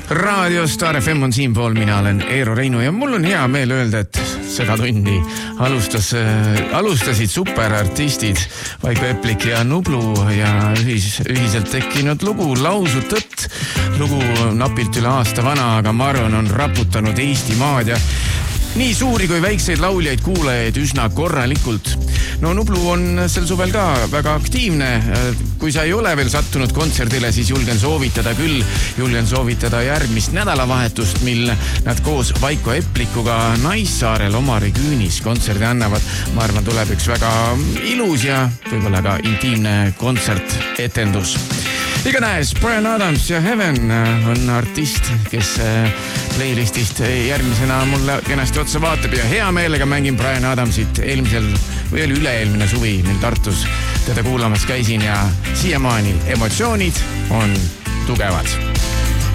Raadio Star FM on siinpool, mina olen Eero Reinu ja mul on hea meel öelda, et seda tundi alustasid superartistid Vaiko Eplik ja Nublu ja ühiselt tekkinud lugu Lausu tõtt. Lugu napilt üle aasta vana, aga ma arvan, on raputanud Eesti maad ja nii suuri kui väikseid lauljaid kuulajaid üsna korralikult. No Nublu on sel suvel ka väga aktiivne. Kui sa ei ole veel sattunud kontserdile, siis julgen soovitada järgmist nädalavahetust, mil nad koos Vaiko Eplikuga Naissaarel Omari Küünis kontserdi annavad. Ma arvan, tuleb üks väga ilus ja võib-olla ka intiimne kontsertetendus. Iganahes Bryan Adams ja Heaven on artist, kes playlistist järgmisena mulle kenasti otsa vaatab ja hea meelega mängin Bryan Adamsit eelmisel või oli üle-eelmine suvi, mil Tartus teda kuulamas käisin ja siiamaani emotsioonid on tugevad.